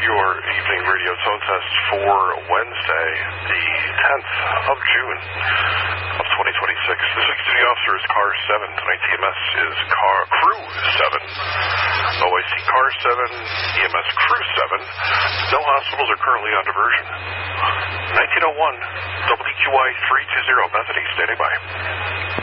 your evening radio tone test for Wednesday, the 10th of June of 2026. This week's duty officer is Car 7. Tonight's EMS is Crew 7. OIC Car 7, EMS Crew 7. No hospitals are currently on diversion. 1901, WQI 320, Bethany, standing by.